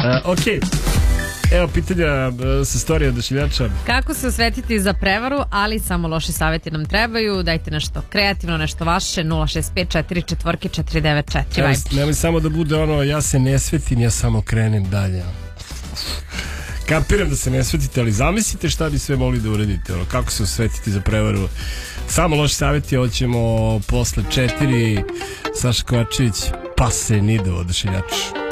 Ok. Evo pitanja sa storije odašiljača. Kako se osvetiti za prevaru, ali samo loši savjeti nam trebaju. Dajte nešto kreativno, nešto vaše. 065-444-4944. Nemoj samo da bude ono, ja se ne svetim, ja samo krenem dalje. Kapiram da se ne svetite, ali zamislite šta bi sve mogli da uradite. Ono, kako se osvetiti za prevaru. Samo loši savjeti, hoćemo posle 4. Saša Kovačević, pa se nido odašiljač.